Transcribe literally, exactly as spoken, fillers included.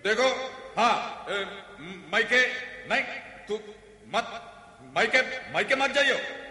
देखो, हाँ, ए, माइके नहीं, तू मत, माइके माइके मत जाइयो।